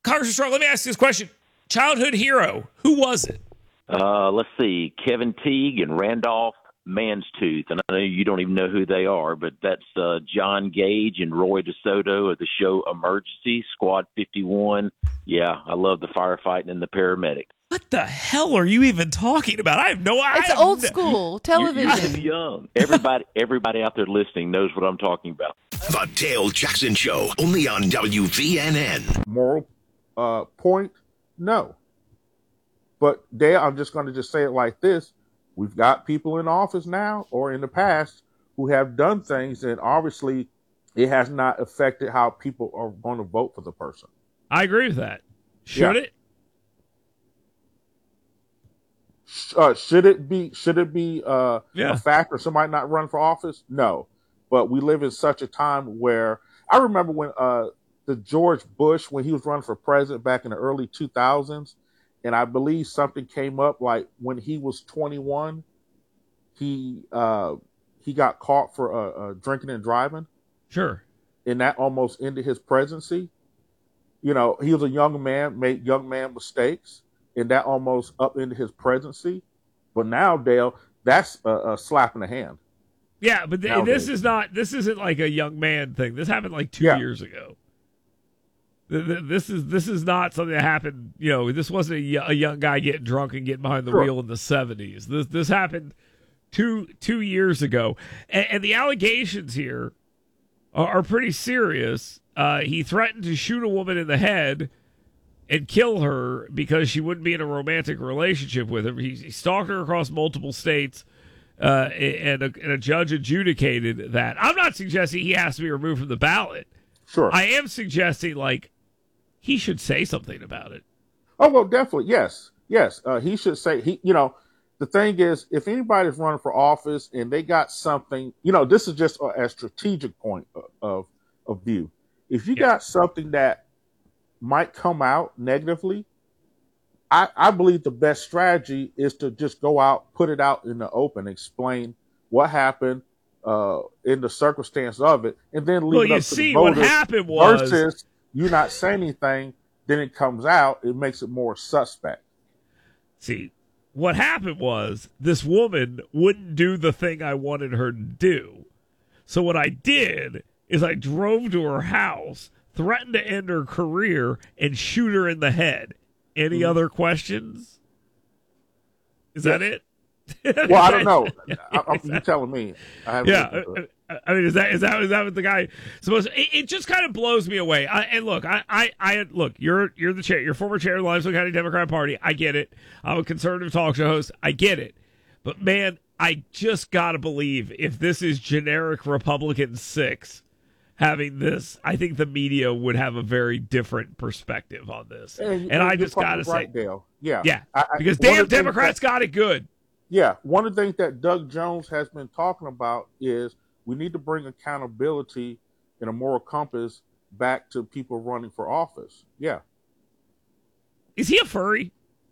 Congressman Strong, let me ask you this question. Childhood hero, who was it? Let's see, Kevin Teague and Randolph Manstooth. And I know you don't even know who they are, but that's John Gage and Roy DeSoto of the show Emergency, Squad 51. Yeah, I love the firefighting and the paramedic. What the hell are you even talking about? I have no idea. It's old school television. You're too young. Everybody out there listening knows what I'm talking about. The Dale Jackson Show, only on WVNN. Moral point, no. But Dale, I'm just going to say it like this. We've got people in office now or in the past who have done things, and obviously it has not affected how people are going to vote for the person. I agree with that. Should it? Should it be a factor somebody not run for office? No. But we live in such a time where I remember when the George Bush, when he was running for president back in the early 2000s, and I believe something came up like when he was 21, he got caught for drinking and driving. Sure. And that almost ended his presidency. You know, he was a young man, made young man mistakes, and that almost upended his presidency. But now, Dale, that's a slap in the hand. Yeah, but this isn't like a young man thing. This happened like 2 years ago. This is not something that happened. You know, this wasn't a young guy getting drunk and getting behind the wheel in the 70s. This happened two years ago, and the allegations here are pretty serious. He threatened to shoot a woman in the head and kill her because she wouldn't be in a romantic relationship with him. He stalked her across multiple states, and a judge adjudicated that. I'm not suggesting he has to be removed from the ballot. Sure. I am suggesting, like, he should say something about it. Oh, well, definitely. Yes. He should say, the thing is, if anybody's running for office and they got something, this is just a strategic point of view. If you got something that might come out negatively, I believe the best strategy is to just go out, put it out in the open, explain what happened in the circumstance of it, and then leave it up to the voters. What happened was, versus you not saying anything, then it comes out, it makes it more suspect. See, what happened was this woman wouldn't do the thing I wanted her to do. So what I did is I drove to her house, threatened to end her career, and shoot her in the head. Any other questions? Is that it? Well, I don't know. You're telling me. I mean, is that what the guy supposed? It just kind of blows me away. Look, you're the chair, you're former chair of the Limestone County Democrat Party. I get it. I'm a conservative talk show host. I get it. But man, I just gotta believe if this is generic Republican 6 having this, I think the media would have a very different perspective on this. And I just gotta say, Dale. Yeah, because damn Democrats got it good. Yeah, one of the things that Doug Jones has been talking about is we need to bring accountability and a moral compass back to people running for office. Yeah. Is he a furry?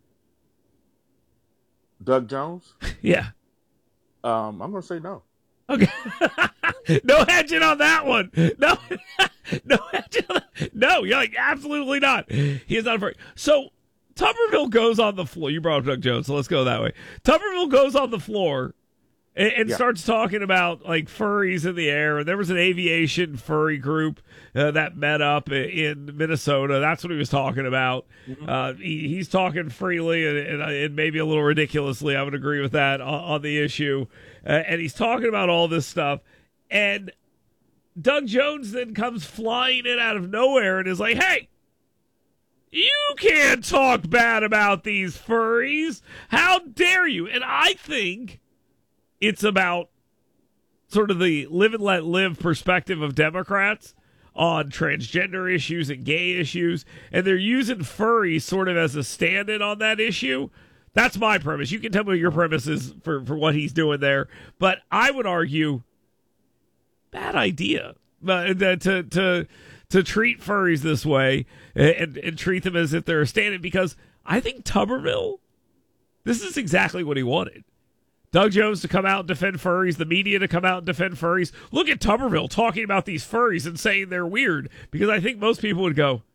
Doug Jones? Yeah. I'm going to say no. Okay. No hedging on that one. No hedging on that. No, you're like, absolutely not. He is not a furry. So, Tuberville goes on the floor. You brought up Doug Jones, so let's go that way. Tuberville goes on the floor and starts talking about like furries in the air. And there was an aviation furry group that met up in Minnesota. That's what he was talking about. Mm-hmm. He's talking freely and maybe a little ridiculously. I would agree with that on the issue. And he's talking about all this stuff. And Doug Jones then comes flying in out of nowhere and is like, hey, you can't talk bad about these furries. How dare you? And I think it's about sort of the live and let live perspective of Democrats on transgender issues and gay issues. And they're using furries sort of as a stand-in on that issue. That's my premise. You can tell me what your premise is for what he's doing there. But I would argue, bad idea to treat furries this way and treat them as if they're a stand-in, because I think Tuberville, this is exactly what he wanted. Doug Jones to come out and defend furries, the media to come out and defend furries. Look at Tuberville talking about these furries and saying they're weird, because I think most people would go,